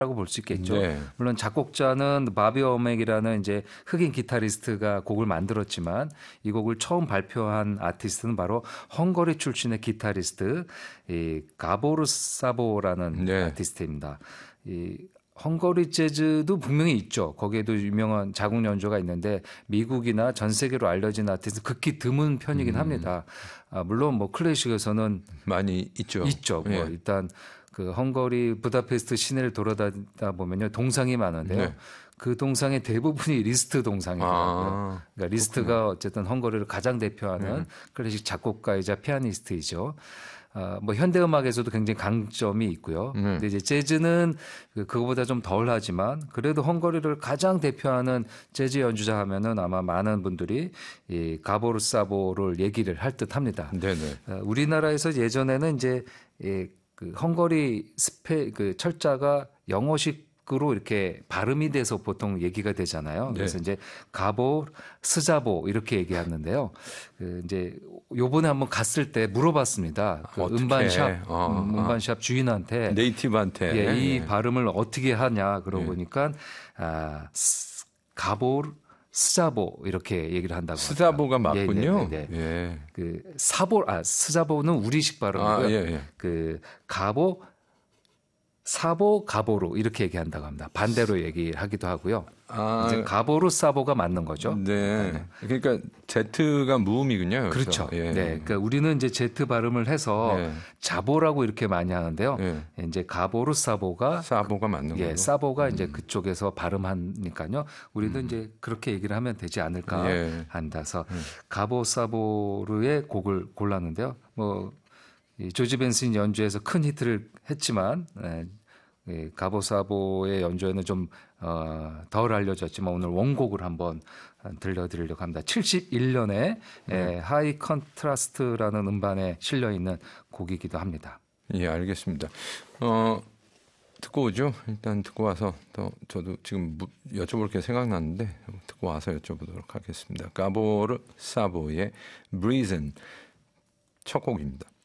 라고 볼 수 있겠죠. 네. 물론 작곡자는 바비 어맥이라는 이제 흑인 기타리스트가 곡을 만들었지만 이 곡을 처음 발표한 아티스트는 바로 헝가리 출신의 기타리스트 이 가보르 사보라는 네. 아티스트입니다. 이 헝가리 재즈도 분명히 있죠. 거기에도 유명한 자국 연주가 있는데 미국이나 전 세계로 알려진 아티스트 극히 드문 편이긴 합니다. 물론 뭐 클래식에서는 많이 있죠. 있죠. 뭐 일단 그 헝가리 부다페스트 시내를 돌아다니다 보면요 동상이 많은데요. 네. 그 동상의 대부분이 리스트 동상이더라고요. 그러니까 리스트가 어쨌든 헝가리를 가장 대표하는 클래식 작곡가이자 피아니스트이죠. 뭐 현대 음악에서도 굉장히 강점이 있고요. 근데 이제 재즈는 그거보다 좀 덜하지만 그래도 헝가리를 가장 대표하는 재즈 연주자 하면은 아마 많은 분들이 이 가보르 사보를 얘기를 할 듯합니다. 네네. 우리나라에서 예전에는 이제 그 헝가리 그 철자가 영어식으로 이렇게 발음이 돼서 보통 얘기가 되잖아요. 그래서 이제 가보, 스자보 이렇게 얘기하는데요. 그 이제 요번에 한번 갔을 때 물어봤습니다. 그 음반샵 주인한테 네이티브한테 이 발음을 어떻게 하냐 그러고 보니까 가보 스자보 이렇게 얘기를 한다고. 스자보가 맞군요. 예. 그 스자보는 우리식 발음이고요. 그 가보 사보 가보로 이렇게 얘기한다고 합니다. 반대로 얘기하기도 하고요. 이제 가보로 사보가 맞는 거죠. 네. 그러니까 Z가 무음이군요. 그렇죠. 네. 그러니까 우리는 이제 Z 발음을 해서 자보라고 이렇게 많이 하는데요. 이제 가보로 사보가 맞는 거죠. 사보가 이제 그쪽에서 발음하니까요. 우리도 이제 그렇게 얘기를 하면 되지 않을까 한다서 가보 사보르의 곡을 골랐는데요. 뭐 조지 벤슨 연주에서 큰 히트를 했지만 가보사보의 연주에는 좀 덜 알려졌지만 오늘 원곡을 한번 들려드리려고 합니다. 71년에 하이 컨트라스트라는 음반에 실려 있는 곡이기도 합니다. 예, 알겠습니다. 듣고 오죠. 일단 듣고 와서 또 저도 지금 여쭤볼 게 생각났는데 듣고 와서 여쭤보도록 하겠습니다. 가보르 사보의 브리즌 첫 곡입니다.